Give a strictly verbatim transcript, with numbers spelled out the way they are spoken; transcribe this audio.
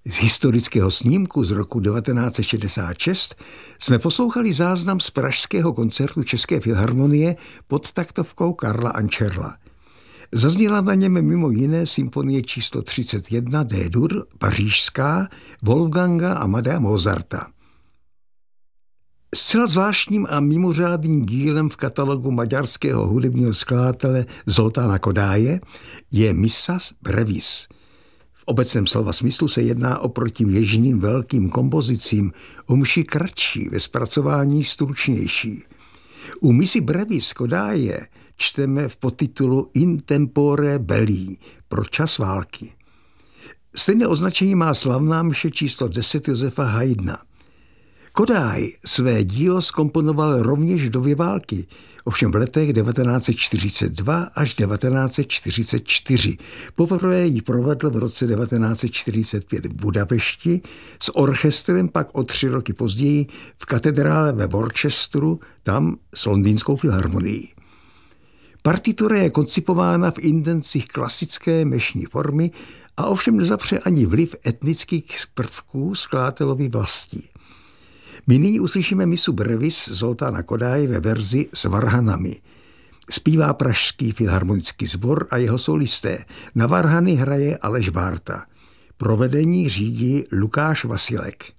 Z historického snímku z roku devatenáct set šedesát šest jsme poslouchali záznam z pražského koncertu České filharmonie pod taktovkou Karla Ančerla. Zazněla na něm mimo jiné symfonie číslo třicet jedna D-dur, pařížská, Wolfganga Amadea Mozarta. Zcela zvláštním a mimořádným dílem v katalogu maďarského hudebního skladatele Zoltána Kodáje je Missa brevis. V obecném slova smyslu se jedná oproti běžným velkým kompozicím o mši kratší, ve zpracování stručnější. U Missy brevis Kodáje čteme v podtitulu In tempore belli, pro čas války. Stejné označení má slavná mše číslo deset Josefa Haydna. Kodáj své dílo zkomponoval rovněž v době války, ovšem v letech devatenáct set čtyřicet dva až devatenáct set čtyřicet čtyři. Poprvé ji provedl v roce devatenáct set čtyřicet pět v Budapešti, s orchestrem pak o tři roky později v katedrále ve Worcesteru, tam s londýnskou filharmonií. Partitura je koncipována v intencích klasické mešní formy a ovšem nezapře ani vliv etnických prvků skladatelovy vlasti. My nyní uslyšíme misu brevis Zoltána Kodáje ve verzi s varhanami. Zpívá Pražský filharmonický sbor a jeho solisté. Na varhany hraje Aleš Bárta. Provedení řídí Lukáš Vasilek.